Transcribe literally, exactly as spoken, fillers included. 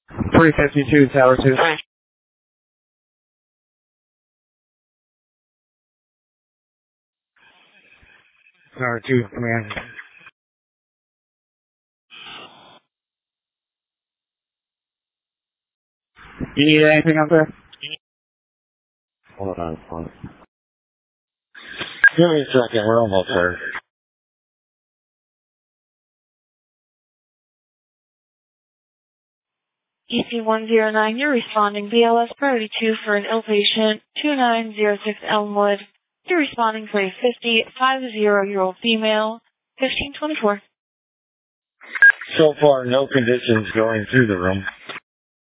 three fifty-two, Tower two. Tower two, command. You need anything up there? Hold on, hold on. Give me a second, we're almost there. E C one zero nine, you're responding B L S priority two for an ill patient, two nine zero six Elmwood. You're responding for a fifty-five-year-old female, fifteen twenty-four. So far, no conditions going through the room.